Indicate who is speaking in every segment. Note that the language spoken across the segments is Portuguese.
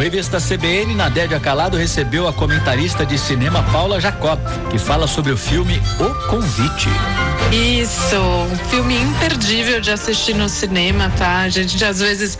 Speaker 1: Revista CBN, Nadédia Calado recebeu a comentarista de cinema Paula Jacob, que fala sobre o filme O Convite.
Speaker 2: Isso, um filme imperdível de assistir no cinema, tá? A gente às vezes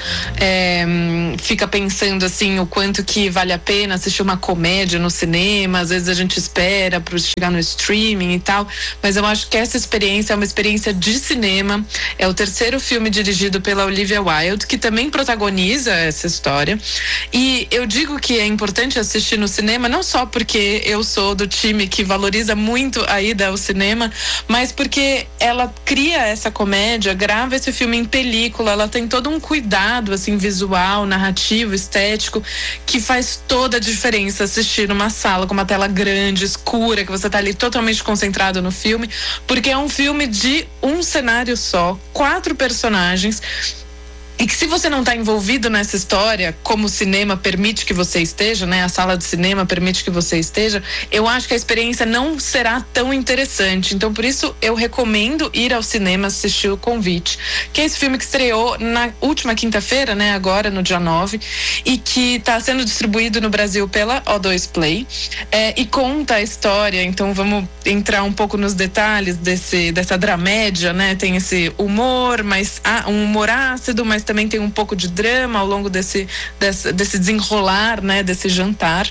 Speaker 2: fica pensando assim, o quanto que vale a pena assistir uma comédia no cinema, às vezes a gente espera para chegar no streaming e tal, mas eu acho que essa experiência é uma experiência de cinema. É o terceiro filme dirigido pela Olivia Wilde, que também protagoniza essa história, e eu digo que é importante assistir no cinema não só porque eu sou do time que valoriza muito a ida ao cinema, mas porque ela cria essa comédia, grava esse filme em película, ela tem todo um cuidado assim visual, narrativo, estético, que faz toda a diferença assistir numa sala com uma tela grande, escura, que você tá ali totalmente concentrado no filme, porque é um filme de um cenário só, 4 personagens. E que se você não está envolvido nessa história, como o cinema permite que você esteja, né? A sala de cinema permite que você esteja, eu acho que a experiência não será tão interessante. Então, por isso, eu recomendo ir ao cinema assistir O Convite, que é esse filme que estreou na última quinta-feira, né? Agora, no dia 9, e que está sendo distribuído no Brasil pela O2 Play, e conta a história. Então, vamos entrar um pouco nos detalhes dessa dramédia, né? Tem esse humor, mas um humor ácido, mas também tem um pouco de drama ao longo desse desenrolar, né, desse jantar.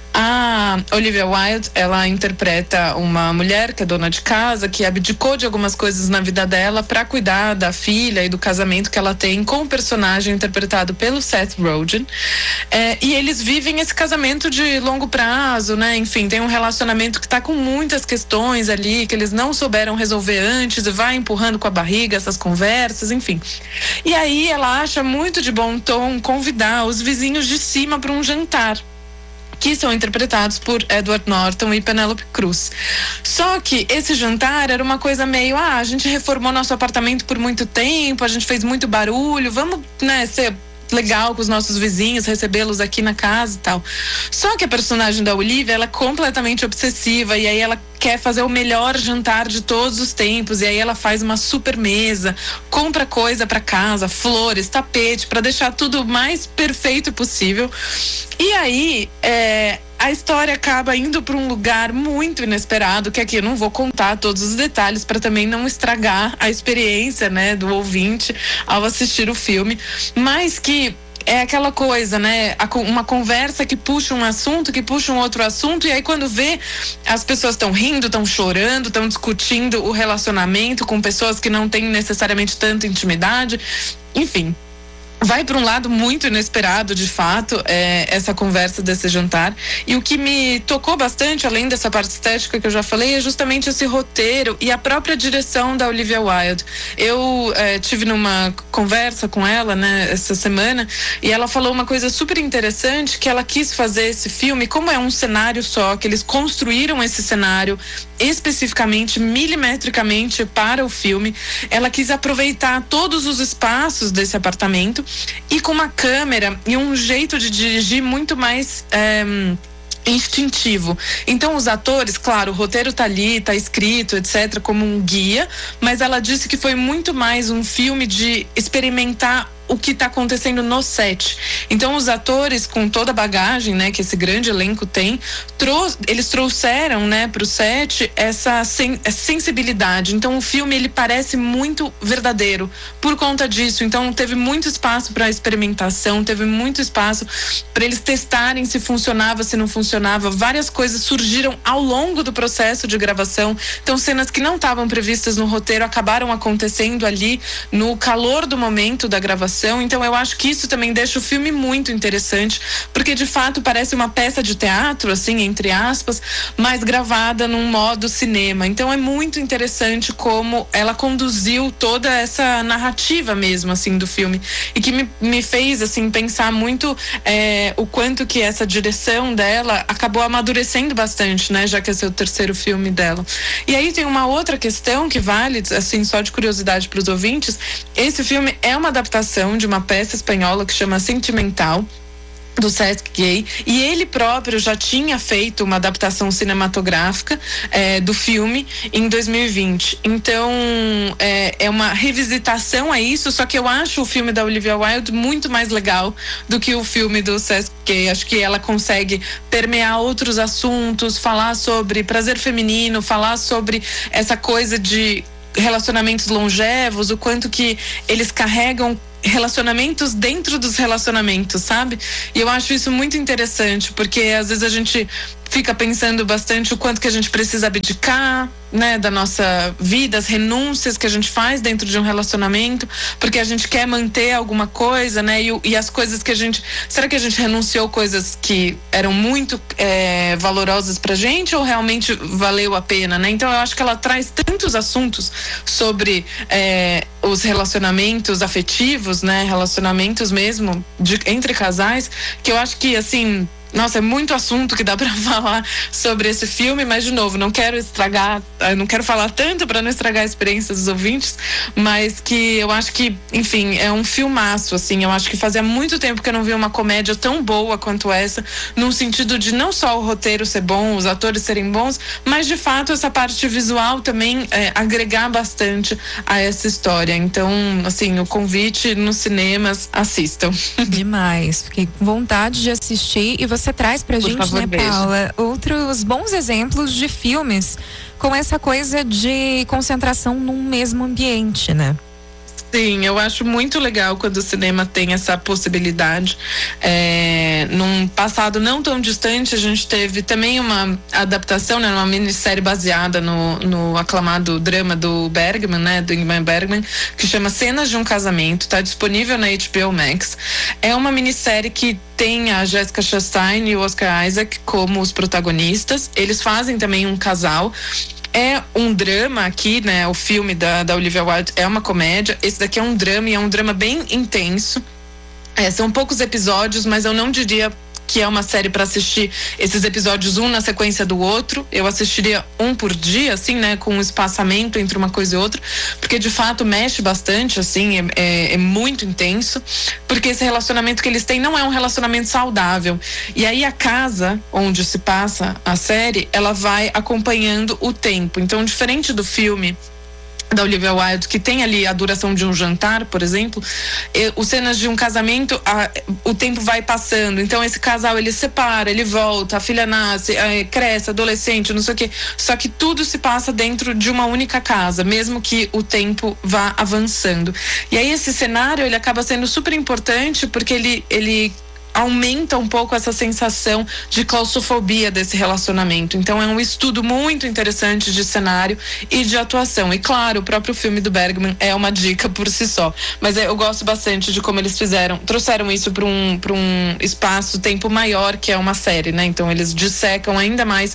Speaker 2: A Olivia Wilde, ela interpreta uma mulher que é dona de casa, que abdicou de algumas coisas na vida dela para cuidar da filha e do casamento que ela tem com o personagem interpretado pelo Seth Rogen. E eles vivem esse casamento de longo prazo, né? Enfim, tem um relacionamento que tá com muitas questões ali, que eles não souberam resolver antes, e vai empurrando com a barriga essas conversas, enfim. E aí ela acha muito de bom tom convidar os vizinhos de cima para um jantar, que são interpretados por Edward Norton e Penélope Cruz. Só que esse jantar era uma coisa meio, a gente reformou nosso apartamento por muito tempo, a gente fez muito barulho, vamos, né, ser legal com os nossos vizinhos, recebê-los aqui na casa e tal. Só que a personagem da Olivia, ela é completamente obsessiva, e aí ela quer fazer o melhor jantar de todos os tempos, e aí ela faz uma super mesa, compra coisa para casa, flores, tapete, para deixar tudo mais perfeito possível. E aí, a história acaba indo para um lugar muito inesperado, que aqui eu não vou contar todos os detalhes para também não estragar a experiência, né, do ouvinte ao assistir o filme, mas que é aquela coisa, né? Uma conversa que puxa um assunto, que puxa um outro assunto, e aí quando vê, as pessoas estão rindo, estão chorando, estão discutindo o relacionamento com pessoas que não têm necessariamente tanta intimidade, enfim. Vai para um lado muito inesperado, de fato, essa conversa desse jantar. E o que me tocou bastante, além dessa parte estética que eu já falei, é justamente esse roteiro e a própria direção da Olivia Wilde. Eu tive numa conversa com ela, né, essa semana, e ela falou uma coisa super interessante, que ela quis fazer esse filme, como é um cenário só, que eles construíram esse cenário especificamente, milimetricamente para o filme. Ela quis aproveitar todos os espaços desse apartamento e com uma câmera e um jeito de dirigir muito mais instintivo. Então os atores, claro, o roteiro tá ali, tá escrito, etc, como um guia, mas ela disse que foi muito mais um filme de experimentar o que está acontecendo no set. Então os atores, com toda a bagagem, né, que esse grande elenco tem, eles trouxeram, né, para o set essa sensibilidade. Então o filme, ele parece muito verdadeiro por conta disso. Então teve muito espaço para experimentação, teve muito espaço para eles testarem se funcionava, se não funcionava. Várias coisas surgiram ao longo do processo de gravação. Então cenas que não estavam previstas no roteiro acabaram acontecendo ali no calor do momento da gravação. Então eu acho que isso também deixa o filme muito interessante, porque de fato parece uma peça de teatro, assim, entre aspas, mas gravada num modo cinema. Então é muito interessante como ela conduziu toda essa narrativa mesmo, assim, do filme, e que me fez, assim, pensar muito o quanto que essa direção dela acabou amadurecendo bastante, né, já que esse é o terceiro filme dela. E aí tem uma outra questão que vale, assim, só de curiosidade para os ouvintes. Esse filme é uma adaptação de uma peça espanhola que chama Sentimental, do Sesc Gay, e ele próprio já tinha feito uma adaptação cinematográfica do filme em 2020. Então é uma revisitação a isso, só que eu acho o filme da Olivia Wilde muito mais legal do que o filme do Sesc Gay. Acho que ela consegue permear outros assuntos, falar sobre prazer feminino, falar sobre essa coisa de relacionamentos longevos, o quanto que eles carregam relacionamentos dentro dos relacionamentos, sabe? E eu acho isso muito interessante, porque às vezes a gente fica pensando bastante o quanto que a gente precisa abdicar, né, da nossa vida, as renúncias que a gente faz dentro de um relacionamento, porque a gente quer manter alguma coisa, né, e as coisas que a gente... Será que a gente renunciou coisas que eram muito valorosas pra gente, ou realmente valeu a pena, né? Então eu acho que ela traz tantos assuntos sobre os relacionamentos afetivos, né, relacionamentos mesmo entre casais, que eu acho que, assim... Nossa, é muito assunto que dá pra falar sobre esse filme, mas de novo, não quero falar tanto para não estragar a experiência dos ouvintes, mas que eu acho que, enfim, é um filmaço, assim. Eu acho que fazia muito tempo que eu não vi uma comédia tão boa quanto essa, num sentido de não só o roteiro ser bom, os atores serem bons, mas de fato essa parte visual também agregar bastante a essa história. Então, assim, o convite nos cinemas, assistam.
Speaker 3: Demais, fiquei com vontade de assistir. E você traz pra gente,
Speaker 2: favor,
Speaker 3: né, Paula, outros bons exemplos de filmes com essa coisa de concentração num mesmo ambiente, né?
Speaker 2: Sim, eu acho muito legal quando o cinema tem essa possibilidade. Num passado não tão distante, a gente teve também uma adaptação, né, uma minissérie baseada no aclamado drama do Bergman, né, do Ingmar Bergman, que chama Cenas de um Casamento. Está disponível na HBO Max. É uma minissérie que tem a Jessica Chastain e o Oscar Isaac como os protagonistas. Eles fazem também um casal. É um drama aqui, né? O filme da Olivia Wilde é uma comédia. Esse daqui é um drama, e é um drama bem intenso. São poucos episódios, mas eu não diria que é uma série para assistir esses episódios um na sequência do outro. Eu assistiria um por dia, assim, né, com um espaçamento entre uma coisa e outra, porque de fato mexe bastante, assim, é muito intenso, porque esse relacionamento que eles têm não é um relacionamento saudável. E aí a casa onde se passa a série, ela vai acompanhando o tempo. Então, diferente do filme da Olivia Wilde, que tem ali a duração de um jantar, por exemplo, os cenas de um casamento, o tempo vai passando. Então esse casal, ele separa, ele volta, a filha nasce, cresce, adolescente, não sei o quê. Só que tudo se passa dentro de uma única casa, mesmo que o tempo vá avançando. E aí esse cenário, ele acaba sendo super importante, porque ele aumenta um pouco essa sensação de claustrofobia desse relacionamento. Então é um estudo muito interessante de cenário e de atuação. E claro, o próprio filme do Bergman é uma dica por si só. Mas eu gosto bastante de como eles trouxeram isso para um espaço-tempo maior, que é uma série, né? Então eles dissecam ainda mais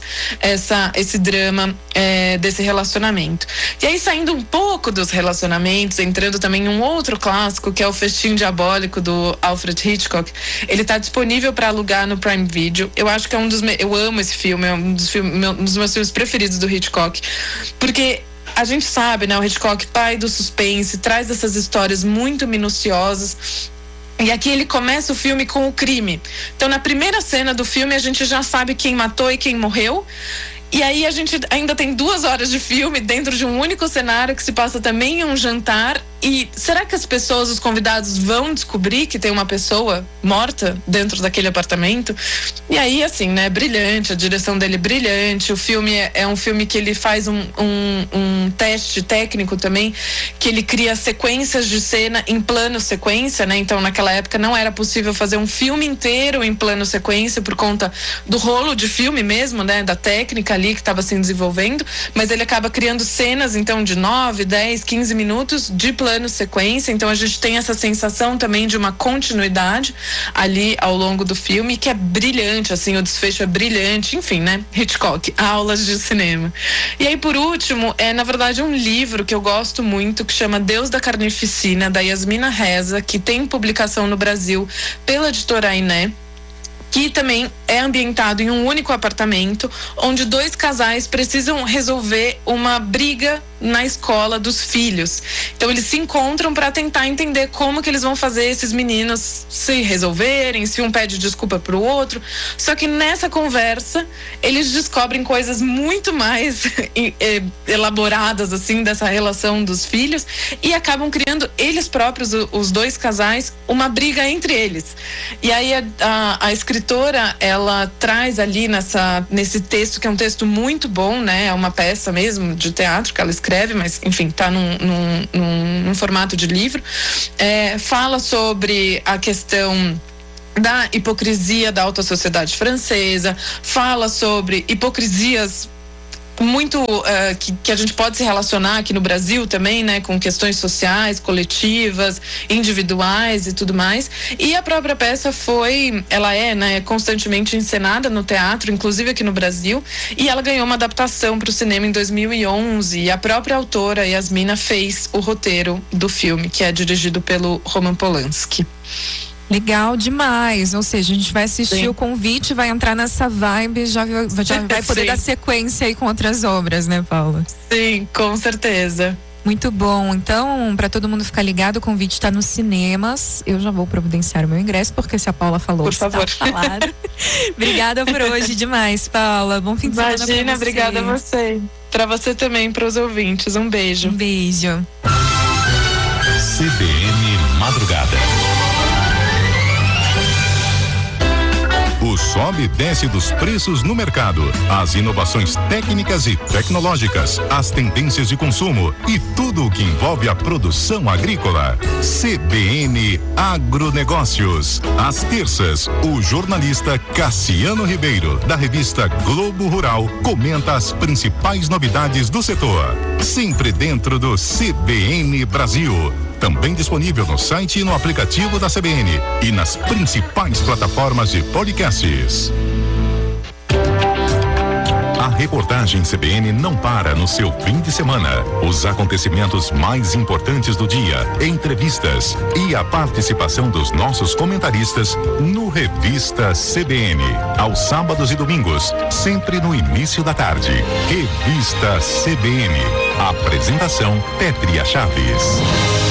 Speaker 2: esse drama desse relacionamento. E aí, saindo um pouco dos relacionamentos, entrando também em um outro clássico, que é o Festim Diabólico, do Alfred Hitchcock. Ele está disponível para alugar no Prime Video. Eu acho que é eu amo esse filme, é um dos meus filmes preferidos do Hitchcock, porque a gente sabe, né, o Hitchcock, pai do suspense, traz essas histórias muito minuciosas. E aqui ele começa o filme com o crime. Então, na primeira cena do filme, a gente já sabe quem matou e quem morreu. E aí a gente ainda tem 2 horas de filme dentro de um único cenário que se passa também em um jantar. E será que as pessoas, os convidados, vão descobrir que tem uma pessoa morta dentro daquele apartamento? E aí, assim, né, brilhante, a direção dele é brilhante. O filme é um filme que ele faz um teste técnico também, que ele cria sequências de cena em plano sequência, né? Então, naquela época não era possível fazer um filme inteiro em plano sequência por conta do rolo de filme mesmo, né? Da técnica ali que estava se desenvolvendo, mas ele acaba criando cenas, então, de 9, 10, 15 minutos de plano sequência. Então a gente tem essa sensação também de uma continuidade ali ao longo do filme, que é brilhante, assim, o desfecho é brilhante, enfim, né? Hitchcock, aulas de cinema. E aí, por último, na verdade um livro que eu gosto muito, que chama Deus da Carnificina, da Yasmina Reza, que tem publicação no Brasil pela editora Ainé, que também é ambientado em um único apartamento, onde 2 casais precisam resolver uma briga na escola dos filhos. Então eles se encontram para tentar entender como que eles vão fazer esses meninos se resolverem, se um pede desculpa pro outro. Só que nessa conversa eles descobrem coisas muito mais elaboradas assim dessa relação dos filhos e acabam criando eles próprios, os 2 casais, uma briga entre eles. E aí a escritora, ela traz ali nesse texto, que é um texto muito bom, né? É uma peça mesmo de teatro que ela escreve, mas enfim, tá num formato de livro. Fala sobre a questão da hipocrisia da alta sociedade francesa, fala sobre hipocrisias muito que a gente pode se relacionar aqui no Brasil também, né, com questões sociais, coletivas, individuais e tudo mais. E a própria peça ela é, né, constantemente encenada no teatro, inclusive aqui no Brasil, e ela ganhou uma adaptação para o cinema em 2011, e a própria autora, Yasmina, fez o roteiro do filme, que é dirigido pelo Roman Polanski.
Speaker 3: Legal demais, ou seja, a gente vai assistir Sim. o convite, vai entrar nessa vibe, já vai poder dar sequência aí com outras obras, né, Paula?
Speaker 2: Sim, com certeza.
Speaker 3: Muito bom, então, para todo mundo ficar ligado, o convite está nos cinemas. Eu já vou providenciar o meu ingresso, porque se a Paula falou,
Speaker 2: por favor.
Speaker 3: Está falado. Obrigada por hoje demais, Paula. Bom fim de semana pra você.
Speaker 2: Imagina, obrigada a você. Para você também, para os ouvintes. Um beijo.
Speaker 3: Um beijo.
Speaker 4: CBN Madrugada. O sobe e desce dos preços no mercado, as inovações técnicas e tecnológicas, as tendências de consumo e tudo o que envolve a produção agrícola. CBN Agronegócios. Às terças, o jornalista Cassiano Ribeiro, da revista Globo Rural, comenta as principais novidades do setor. Sempre dentro do CBN Brasil. Também disponível no site e no aplicativo da CBN e nas principais plataformas de podcasts. A reportagem CBN não para no seu fim de semana. Os acontecimentos mais importantes do dia, entrevistas e a participação dos nossos comentaristas no Revista CBN. Aos sábados e domingos, sempre no início da tarde. Revista CBN. Apresentação Pétria Chaves.